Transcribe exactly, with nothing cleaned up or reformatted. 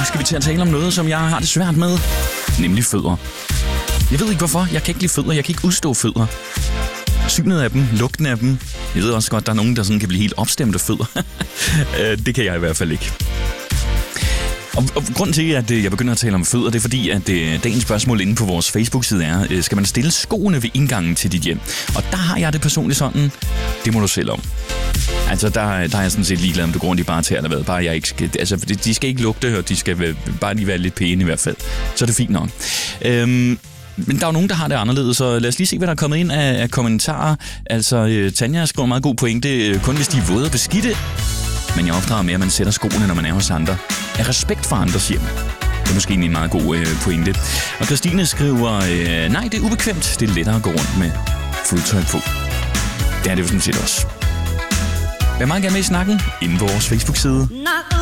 skal vi til at tale om noget, som jeg har det svært med. Nemlig fødder. Jeg ved ikke hvorfor. Jeg kan ikke lide fødder. Jeg kan ikke udstå fødder. Synet af dem, lugten af dem. Jeg ved også godt, der er nogen, der sådan kan blive helt opstemt af fødder. Det kan jeg i hvert fald ikke. Og, og grunden til, at jeg begynder at tale om fødder, det er fordi, at uh, dagens spørgsmål inde på vores Facebook-side er, uh, skal man stille skoene ved indgangen til dit hjem? Og der har jeg det personligt sådan, det må du selv om. Altså, der, der er jeg sådan set ligeglad, om du går rundt i bare til eller hvad. Bare jeg ikke skal, altså, de skal ikke lugte, og de skal være, bare lige være lidt pæne i hvert fald. Så er det fint nok. Øhm, men der er jo nogen, der har det anderledes, så lad os lige se, hvad der er kommet ind af, af kommentarer. Altså, øh, Tanja skriver meget god pointe, øh, kun hvis de er våde og beskidte. Men jeg opdrager med, at man sætter skoene, når man er hos andre. Af respekt for andres hjem. Det er måske en meget god øh, pointe. Og Christine skriver, øh, nej, det er ubekvemt. Det er lettere at gå rundt med fodtøj på. Det er det jo sådan set også. Vær meget gerne med i snakken inde på vores Facebook-side.